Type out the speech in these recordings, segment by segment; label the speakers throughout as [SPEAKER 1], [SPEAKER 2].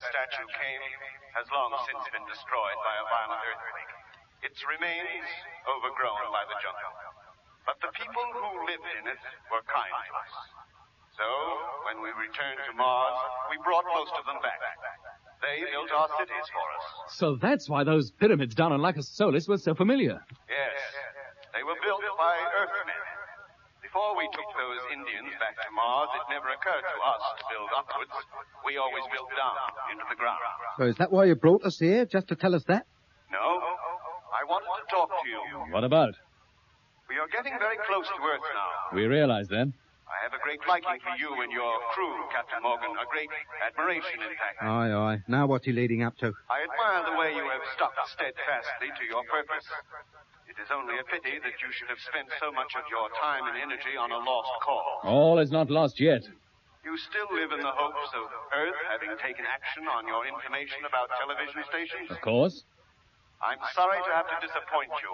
[SPEAKER 1] statue came has long since been destroyed by a violent earthquake. Its remains overgrown by the jungle. But the people who lived in it were kind to us. So, when we returned to Mars, we brought most of them back. They built our cities for us.
[SPEAKER 2] So that's why those pyramids down on Lacus Solis were so familiar.
[SPEAKER 1] Yes. They were built by Earthmen. Before we took those Indians back to Mars, it never occurred to us to build upwards. We always built down into the ground.
[SPEAKER 3] So is that why you brought us here, just to tell us that?
[SPEAKER 1] No. I wanted to talk to you.
[SPEAKER 2] What about?
[SPEAKER 1] We are getting very close to Earth now.
[SPEAKER 2] We realize then.
[SPEAKER 1] I have a great liking for you and your crew, Captain Morgan. A great admiration, in fact.
[SPEAKER 3] Aye, aye. Now what's he leading up to?
[SPEAKER 1] I admire the way you have stuck steadfastly to your purpose. It is only a pity that you should have spent so much of your time and energy on a lost cause.
[SPEAKER 2] All is not lost yet.
[SPEAKER 1] You still live in the hopes of Earth having taken action on your information about television stations?
[SPEAKER 2] Of course.
[SPEAKER 1] I'm sorry to have to disappoint you.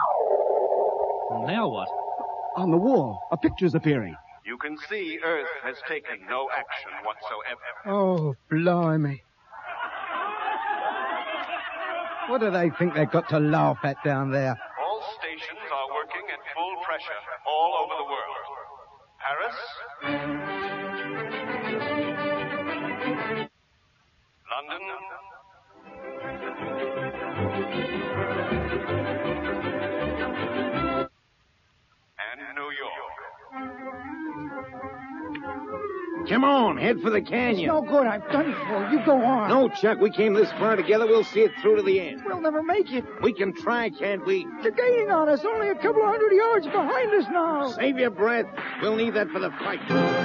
[SPEAKER 2] Now what?
[SPEAKER 3] On the wall, a picture's appearing.
[SPEAKER 1] You can see Earth has taken no action whatsoever.
[SPEAKER 3] Oh, blimey. What do they think they've got to laugh at down there?
[SPEAKER 1] All stations are working at full pressure all over the world. Paris, London, and New York.
[SPEAKER 4] Come on, head for the canyon.
[SPEAKER 5] It's no good. I've done for. You go on.
[SPEAKER 4] No, Chuck, we came this far together. We'll see it through to the end.
[SPEAKER 5] We'll never make it.
[SPEAKER 4] We can try, can't we?
[SPEAKER 5] They're gaining on us. Only a couple of 100 yards behind us now.
[SPEAKER 4] Save your breath. We'll need that for the fight.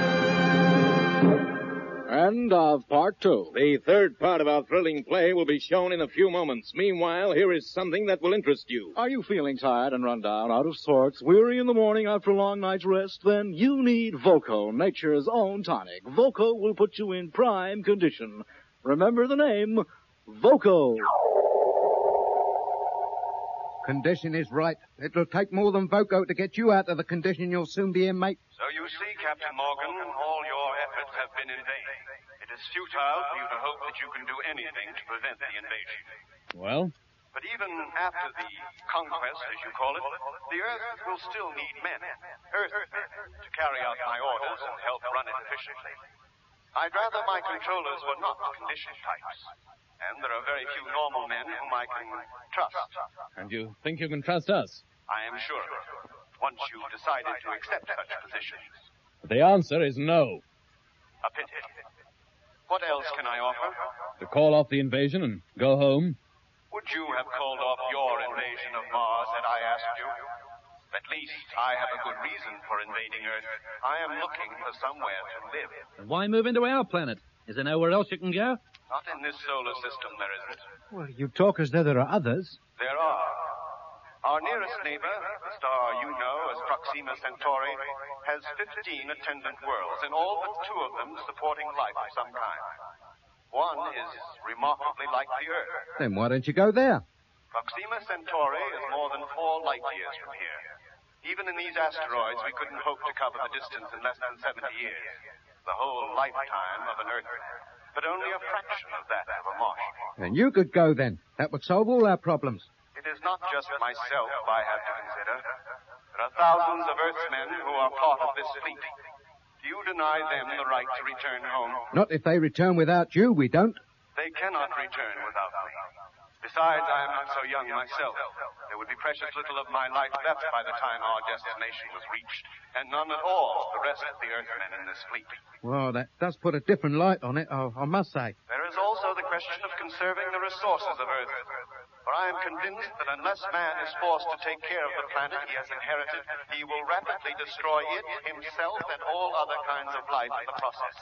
[SPEAKER 6] End of part 2.
[SPEAKER 4] The third part of our thrilling play will be shown in a few moments. Meanwhile, here is something that will interest you.
[SPEAKER 6] Are you feeling tired and run down, out of sorts, weary in the morning after a long night's rest? Then you need Voco, nature's own tonic. Voco will put you in prime condition. Remember the name, Voco.
[SPEAKER 3] Condition is right. It'll take more than Voco to get you out of the condition you'll soon be in, mate.
[SPEAKER 1] So you see, Captain Morgan, all your efforts have been in vain. It is futile for you to hope that you can do anything to prevent the invasion.
[SPEAKER 2] Well?
[SPEAKER 1] But even after the conquest, as you call it, the Earth will still need men, Earthmen, to carry out my orders and help run it efficiently. I'd rather my controllers were not condition types. And there are very few normal men whom I can trust.
[SPEAKER 2] And you think you can trust us?
[SPEAKER 1] I am sure of it, once you've decided to accept such positions.
[SPEAKER 2] The answer is no.
[SPEAKER 1] A pity. What else can I offer?
[SPEAKER 2] To call off the invasion and go home?
[SPEAKER 1] Would you have called off your invasion of Mars had I asked you? At least I have a good reason for invading Earth. I am looking for somewhere to live.
[SPEAKER 2] And why move into our planet? Is there nowhere else you can go?
[SPEAKER 1] Not in this solar system, there isn't.
[SPEAKER 3] Well, you talk as though there are others.
[SPEAKER 1] There are. Our nearest neighbor, the star you know as Proxima Centauri, has 15 attendant worlds, and all but 2 of them supporting life of some kind. One is remarkably like the Earth.
[SPEAKER 3] Then why don't you go there?
[SPEAKER 1] Proxima Centauri is more than 4 light years from here. Even in these asteroids, we couldn't hope to cover the distance in less than 70 years. The whole lifetime of an Earthman. But only a fraction of that of a Martian.
[SPEAKER 3] Then you could go then. That would solve all our problems.
[SPEAKER 1] It is not just myself I have to consider. There are thousands of Earthmen who are part of this fleet. Do you deny them the right to return home?
[SPEAKER 3] Not if they return without you, we don't.
[SPEAKER 1] They cannot return without me. Besides, I am not so young myself. There would be precious little of my life left by the time our destination was reached, and none at all for the rest of the Earthmen in this fleet.
[SPEAKER 3] Well, that does put a different light on it, I must say.
[SPEAKER 1] There is also the question of conserving the resources of Earth. For I am convinced that unless man is forced to take care of the planet he has inherited, he will rapidly destroy it, himself, and all other kinds of life in the process.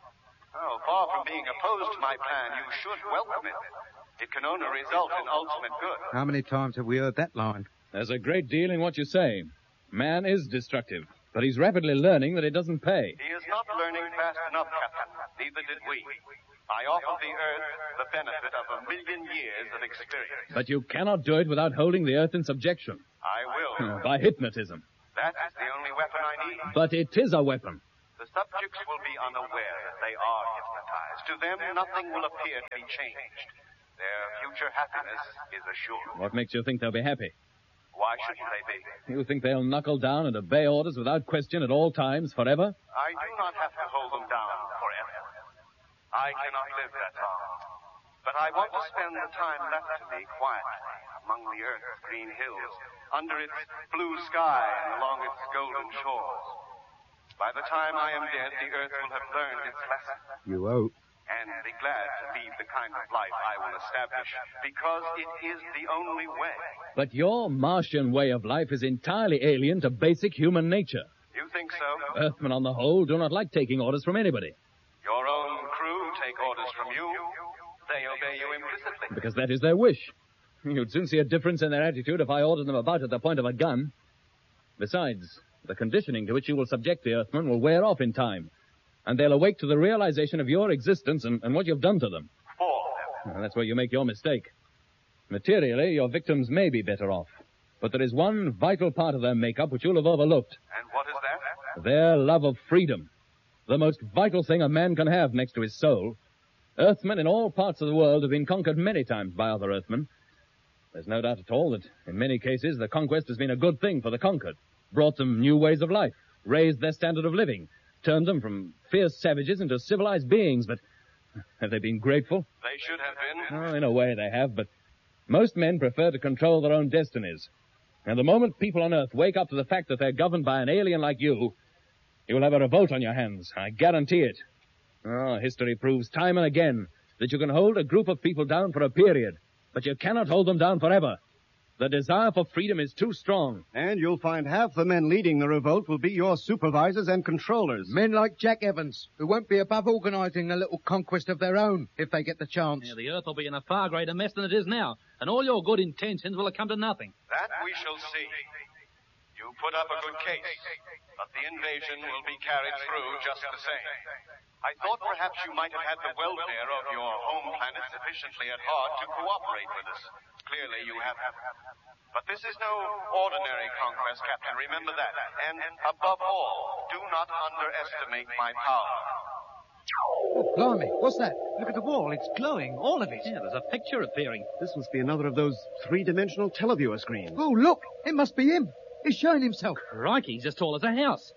[SPEAKER 1] Oh, far from being opposed to my plan, you should welcome it. It can only result in ultimate good.
[SPEAKER 3] How many times have we heard that line?
[SPEAKER 2] There's a great deal in what you say. Man is destructive, but he's rapidly learning that it doesn't pay.
[SPEAKER 1] He is not learning fast enough, Captain. Neither did we. I offer the Earth the benefit of 1,000,000 years of experience.
[SPEAKER 2] But you cannot do it without holding the Earth in subjection.
[SPEAKER 1] I will.
[SPEAKER 2] By hypnotism.
[SPEAKER 1] That is the only weapon I need.
[SPEAKER 2] But it is a weapon.
[SPEAKER 1] The subjects will be unaware that they are hypnotized. To them, nothing will appear to be changed. Their future happiness is assured.
[SPEAKER 2] What makes you think they'll be happy?
[SPEAKER 1] Why shouldn't they be?
[SPEAKER 2] You think they'll knuckle down and obey orders without question at all times, forever?
[SPEAKER 1] I do not have to hold them down forever. I cannot live that long. But I want to spend the time left to me quietly among the earth's green hills, under its blue sky and along its golden shores. By the time I am dead, the earth will have learned its lesson.
[SPEAKER 3] You hope.
[SPEAKER 1] And be glad to lead the kind of life I will establish, because it is the only way.
[SPEAKER 2] But your Martian way of life is entirely alien to basic human nature.
[SPEAKER 1] You think so?
[SPEAKER 2] Earthmen, on the whole, do not like taking orders from anybody.
[SPEAKER 1] Your own crew take orders from you. They obey you implicitly.
[SPEAKER 2] Because that is their wish. You'd soon see a difference in their attitude if I ordered them about at the point of a gun. Besides, the conditioning to which you will subject the Earthmen will wear off in time. And they'll awake to the realization of your existence and what you've done to them. Well, that's where you make your mistake. Materially, your victims may be better off. But there is one vital part of their makeup which you'll have overlooked.
[SPEAKER 1] And what is that?
[SPEAKER 2] Their love of freedom. The most vital thing a man can have next to his soul. Earthmen in all parts of the world have been conquered many times by other Earthmen. There's no doubt at all that in many cases the conquest has been a good thing for the conquered. Brought them new ways of life. Raised their standard of living. Turned them from fierce savages into civilized beings, but have they been grateful?
[SPEAKER 1] They should have been.
[SPEAKER 2] Oh, in a way they have, but most men prefer to control their own destinies. And the moment people on Earth wake up to the fact that they're governed by an alien like you'll have a revolt on your hands. I guarantee it. Oh, history proves time and again that you can hold a group of people down for a period, but you cannot hold them down forever. The desire for freedom is too strong.
[SPEAKER 7] And you'll find half the men leading the revolt will be your supervisors and controllers.
[SPEAKER 3] Men like Jack Evans, who won't be above organizing a little conquest of their own if they get the chance.
[SPEAKER 8] Yeah, the Earth will be in a far greater mess than it is now, and all your good intentions will have come to nothing.
[SPEAKER 1] That we shall see. You put up a good case, but the invasion will be carried through just the same. I thought perhaps you might have had the welfare of your home planet sufficiently at heart to cooperate with us. Clearly you haven't. But this is no ordinary conquest, Captain. Remember that. And above all, do not underestimate my power.
[SPEAKER 3] Oh, blimey, what's that?
[SPEAKER 7] Look at the wall. It's glowing. All of it.
[SPEAKER 8] Yeah, there's a picture appearing.
[SPEAKER 7] This must be another of those three-dimensional televiewer screens.
[SPEAKER 3] Oh, look, it must be him. He's showing himself.
[SPEAKER 8] Crikey, he's as tall as a house.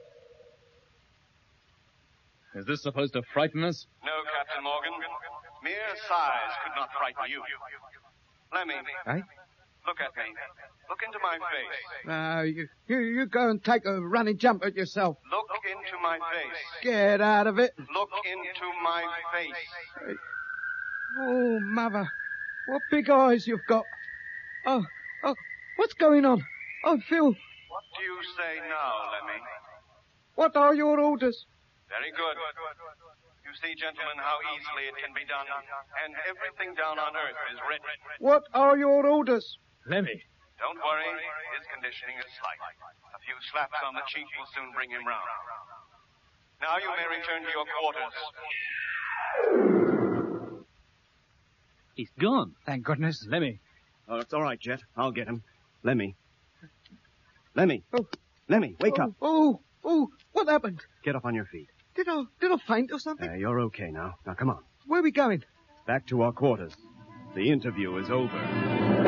[SPEAKER 2] Is this supposed to frighten us?
[SPEAKER 1] No, Captain Morgan. Mere size could not frighten you. Lemmy,
[SPEAKER 3] Eh?
[SPEAKER 1] look at me. Look into my face.
[SPEAKER 3] You go and take a running jump at yourself.
[SPEAKER 1] Look into my face.
[SPEAKER 3] Get out of it.
[SPEAKER 1] Look into my face.
[SPEAKER 5] Oh, Mother, what big eyes you've got. Oh, what's going on? I feel...
[SPEAKER 1] What do you say now, Lemmy?
[SPEAKER 5] What are your orders?
[SPEAKER 1] Very good. You see, gentlemen, how easily it can be done. And everything down on Earth is ready.
[SPEAKER 5] What are your orders?
[SPEAKER 2] Lemmy.
[SPEAKER 1] Don't worry. His conditioning is slight. A few slaps on the cheek will soon bring him round. Now you may return to your quarters.
[SPEAKER 8] He's gone.
[SPEAKER 3] Thank goodness.
[SPEAKER 2] Lemmy.
[SPEAKER 7] Oh, it's all right, Jet. I'll get him. Lemmy. Lemmy.
[SPEAKER 5] Oh.
[SPEAKER 7] Lemmy, wake up.
[SPEAKER 5] Oh, what happened?
[SPEAKER 7] Get up on your feet.
[SPEAKER 5] Did I faint or something?
[SPEAKER 7] You're okay now. Now, come on.
[SPEAKER 5] Where are we going?
[SPEAKER 7] Back to our quarters. The interview is over.